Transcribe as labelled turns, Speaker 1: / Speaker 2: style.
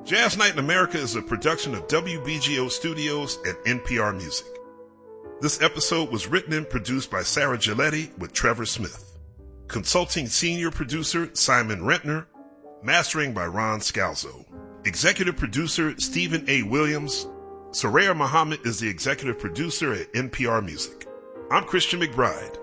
Speaker 1: Jazz Night in America is a production of WBGO Studios and NPR Music. This episode was written and produced by Sarah Giletti with Trevor Smith. Consulting senior producer Simon Rentner. Mastering by Ron Scalzo. Executive producer Stephen A. Williams. Soraya Muhammad is the executive producer at NPR Music. I'm Christian McBride.